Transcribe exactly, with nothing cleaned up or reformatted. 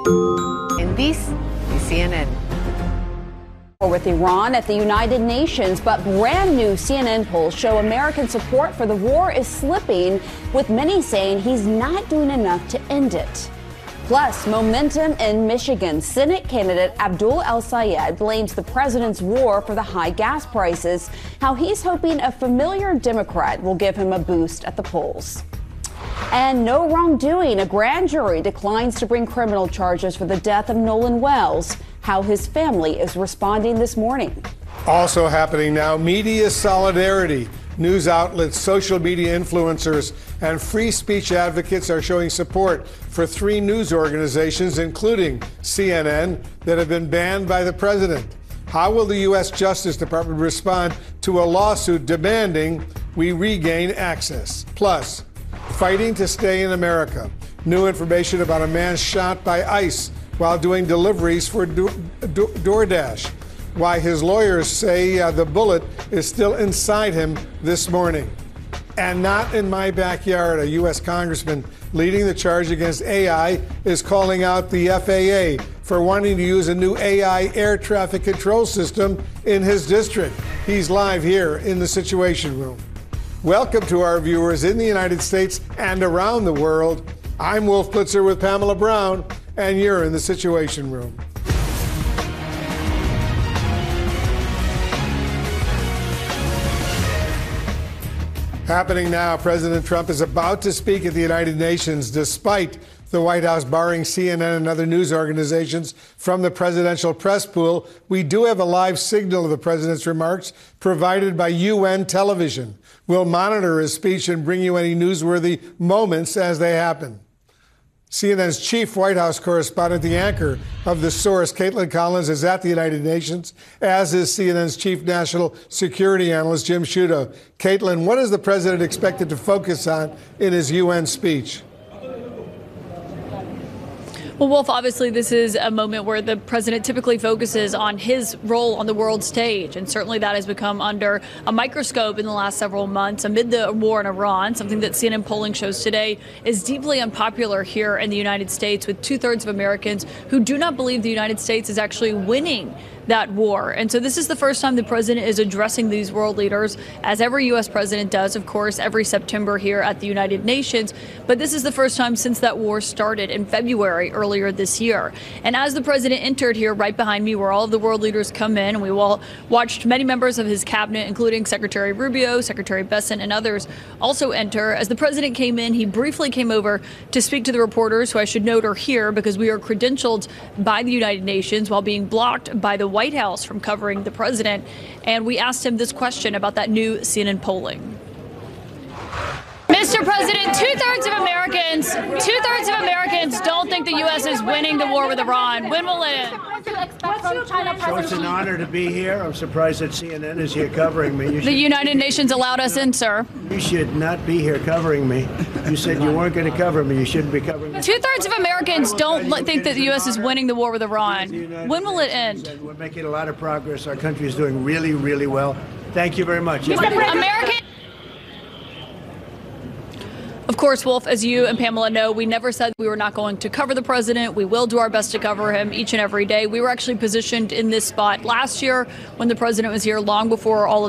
And this is C N N. With Iran at the United Nations, but brand new C N N polls show American support for the war is slipping, with many saying he's not doing enough to end it. Plus, momentum in Michigan. Senate candidate Abdul El-Sayed blames the president's war for the high gas prices, how he's hoping a familiar Democrat will give him a boost at the polls. And no wrongdoing. A grand jury declines to bring criminal charges for the death of Nolan Wells, how his family is responding this morning. Also happening now, media solidarity. News outlets, social media influencers, and free speech advocates are showing support for three news organizations, including C N N, that have been banned by the president. How will the U S Justice Department respond to a lawsuit demanding we regain access? Plus, fighting to stay in America. New information about a man shot by ICE while doing deliveries for Do- Do- DoorDash. Why his lawyers say uh, the bullet is still inside him this morning. And not in my backyard. A U S congressman leading the charge against A I is calling out the F A A for wanting to use a new A I air traffic control system in his district. He's live here in the Situation Room. Welcome to our viewers in the United States and around the world. I'm Wolf Blitzer with Pamela Brown, and you're in the Situation Room. Happening now, President Trump is about to speak at the United Nations despite the White House barring C N N and other news organizations from the presidential press pool. We do have a live signal of the president's remarks provided by U N television. We'll monitor his speech and bring you any newsworthy moments as they happen. C N N's chief White House correspondent, the anchor of The Source, Caitlin Collins, is at the United Nations, as is C N N's chief national security analyst, Jim Sciutto. Caitlin, what is the president expected to focus on in his U N speech? Well, Wolf, obviously this is a moment where the president typically focuses on his role on the world stage, and certainly that has become under a microscope in the last several months amid the war in Iran, something that C N N polling shows today is deeply unpopular here in the United States, with two-thirds of Americans who do not believe the United States is actually winning that war. And so this is the first time the president is addressing these world leaders, as every U S president does, of course, every September here at the United Nations. But this is the first time since that war started in February earlier this year. And as the president entered here right behind me, where all of the world leaders come in, and we all watched many members of his cabinet, including Secretary Rubio, Secretary Bessent, and others also enter. As the president came in, he briefly came over to speak to the reporters, who I should note are here because we are credentialed by the United Nations while being blocked by the White House from covering the president. And we asked him this question about that new C N N polling. Mister President, two-thirds of Americans, two-thirds of Americans don't think the U S is winning the war with Iran. When will it end? So it's an honor to be here. I'm surprised that C N N is here covering me. The United Nations allowed us in, sir. You should not be here covering me. You said you weren't going to cover me. You shouldn't be covering me. Two-thirds of Americans don't think that the U S is winning the war with Iran. When will it end? We're making a lot of progress. Our country is doing really, really well. Thank you very much. American. Of course, Wolf, as you and Pamela know, we never said we were not going to cover the president. We will do our best to cover him each and every day. We were actually positioned in this spot last year when the president was here, long before all of